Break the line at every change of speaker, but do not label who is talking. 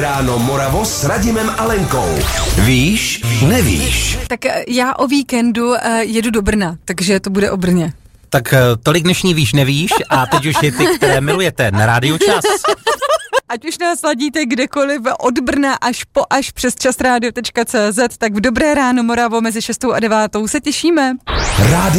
Ráno Moravo s Radimem Alenkou. Víš, nevíš.
Tak já o víkendu jedu do Brna, takže to bude o Brně.
Tak tolik dnešní víš, nevíš a teď už je ty, které milujete na Rádiu Čas.
Ať už nás ladíte kdekoliv od Brna až přes časradio.cz, tak v Dobré ráno Moravo mezi 6 a 9 se těšíme.
Rádio